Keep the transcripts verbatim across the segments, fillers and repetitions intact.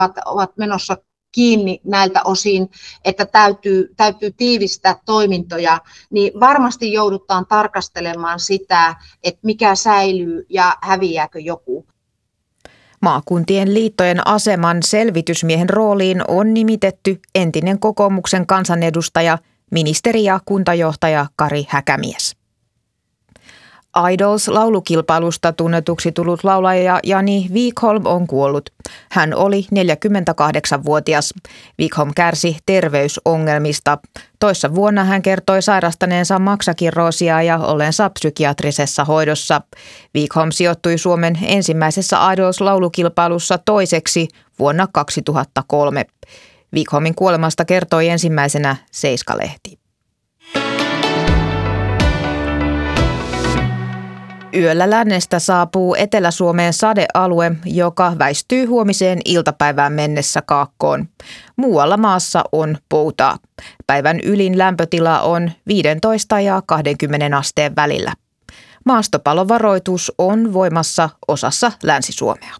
ovat menossa kiinni näiltä osin, että täytyy, täytyy tiivistää toimintoja, niin varmasti joudutaan tarkastelemaan sitä, että mikä säilyy ja häviääkö joku. Maakuntien liittojen aseman selvitysmiehen rooliin on nimitetty entinen kokoomuksen kansanedustaja, ministeri ja kuntajohtaja Kari Häkämies. Idols-laulukilpailusta tunnetuksi tullut laulaja Jani Wikholm on kuollut. Hän oli neljäkymmentäkahdeksanvuotias. Wikholm kärsi terveysongelmista. Toissa vuonna hän kertoi sairastaneensa maksakirroosia ja ollensa psykiatrisessa hoidossa. Wikholm sijoittui Suomen ensimmäisessä Idols-laulukilpailussa toiseksi vuonna kaksituhattakolme. Wikholmin kuolemasta kertoi ensimmäisenä Seiska-lehti. Yöllä lännestä saapuu Etelä-Suomeen sadealue, joka väistyy huomiseen iltapäivään mennessä kaakkoon. Muualla maassa on poutaa. Päivän ylin lämpötila on viisitoista ja kaksikymmentä asteen välillä. Maastopalovaroitus on voimassa osassa Länsi-Suomea.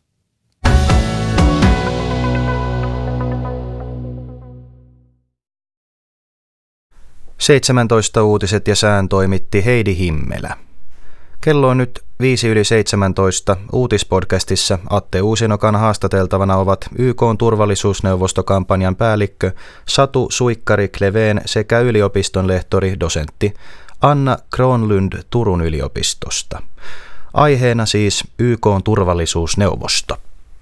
seitsemäntoista uutiset ja sään toimitti Heidi Himmelä. Kello on nyt viisi yli seitsemäntoista. Uutispodcastissa Atte Uusinokan haastateltavana ovat Y K:n turvallisuusneuvostokampanjan päällikkö Satu Suikkari-Kleveen sekä yliopiston lehtori dosentti Anna Kronlund Turun yliopistosta. Aiheena siis Y K:n turvallisuusneuvosto.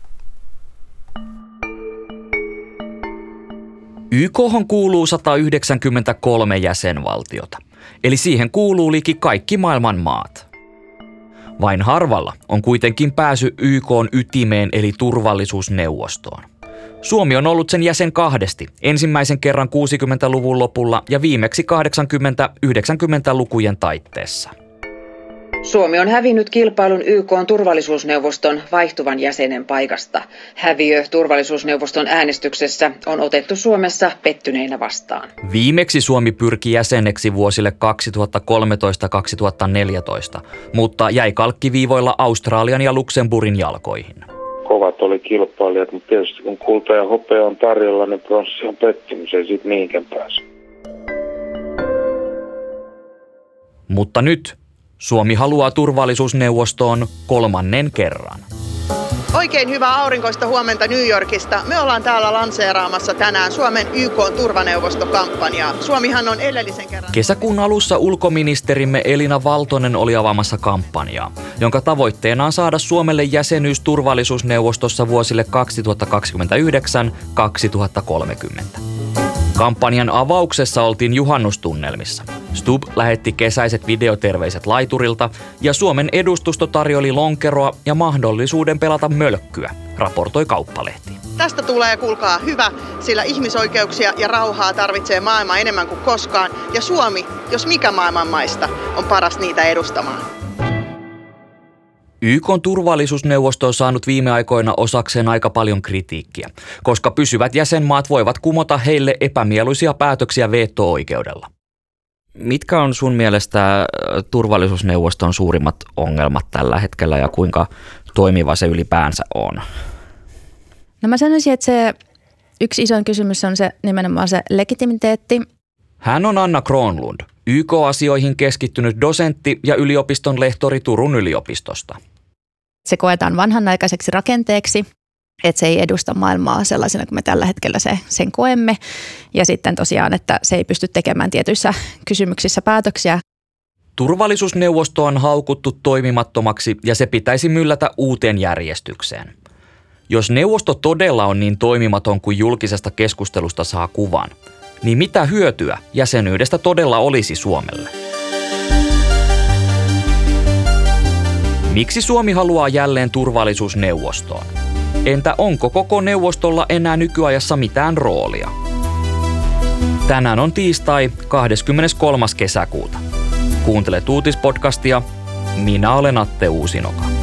Y K:hon kuuluu sata yhdeksänkymmentäkolme jäsenvaltiota, eli siihen kuuluu liki kaikki maailman maat. Vain harvalla on kuitenkin pääsy Y K:n ytimeen eli turvallisuusneuvostoon. Suomi on ollut sen jäsen kahdesti, ensimmäisen kerran kuusikymmentäluvun lopulla ja viimeksi kahdeksankymmentä-yhdeksänkymmentälukujen taitteessa. Suomi on hävinnyt kilpailun Y K:n turvallisuusneuvoston vaihtuvan jäsenen paikasta. Häviö turvallisuusneuvoston äänestyksessä on otettu Suomessa pettyneinä vastaan. Viimeksi Suomi pyrki jäseneksi vuosille kaksituhattakolmetoista kaksituhattaneljätoista, mutta jäi kalkkiviivoilla Australian ja Luxemburgin jalkoihin. Kovat oli kilpailijat, mutta tietysti kun kulta ja hopea on tarjolla, niin pronssi on pettymys, ei siitä mihinkään pääse. Mutta nyt Suomi haluaa turvallisuusneuvostoon kolmannen kerran. Oikein hyvää aurinkoista huomenta New Yorkista. Me ollaan täällä lanseeraamassa tänään Suomen Y K:n turvaneuvostokampanjaa. Suomihan on edellisen kerran... Kesäkuun alussa ulkoministerimme Elina Valtonen oli avaamassa kampanjaa, jonka tavoitteena on saada Suomelle jäsenyys turvallisuusneuvostossa vuosille kaksituhattakaksikymmentäyhdeksän kaksituhattakolmekymmentä. Kampanjan avauksessa oltiin juhannustunnelmissa. Stubb lähetti kesäiset videoterveiset laiturilta ja Suomen edustusto tarjoli lonkeroa ja mahdollisuuden pelata mölkkyä, raportoi Kauppalehti. Tästä tulee, kuulkaa, hyvä, sillä ihmisoikeuksia ja rauhaa tarvitsee maailma enemmän kuin koskaan. Ja Suomi, jos mikä maailman maista, on paras niitä edustamaan. Y K:n turvallisuusneuvosto on saanut viime aikoina osakseen aika paljon kritiikkiä, koska pysyvät jäsenmaat voivat kumota heille epämieluisia päätöksiä veto-oikeudella. Mitkä on sun mielestä turvallisuusneuvoston suurimmat ongelmat tällä hetkellä ja kuinka toimiva se ylipäänsä on? No mä sanoisin, että se yksi isoin kysymys on se nimenomaan se legitimiteetti. Hän on Anna Kronlund, Y K-asioihin keskittynyt dosentti ja yliopiston lehtori Turun yliopistosta. Se koetaan vanhanaikaiseksi rakenteeksi, että se ei edusta maailmaa sellaisena kuin me tällä hetkellä se, sen koemme. Ja sitten tosiaan, että se ei pysty tekemään tietyissä kysymyksissä päätöksiä. Turvallisuusneuvosto on haukuttu toimimattomaksi ja se pitäisi myllätä uuteen järjestykseen. Jos neuvosto todella on niin toimimaton kuin julkisesta keskustelusta saa kuvan, niin mitä hyötyä jäsenyydestä todella olisi Suomelle? Miksi Suomi haluaa jälleen turvallisuusneuvostoon? Entä onko koko neuvostolla enää nykyajassa mitään roolia? Tänään on tiistai kahdeskymmeneskolmas kesäkuuta. Kuuntelet uutispodcastia. Minä olen Atte Uusinoka.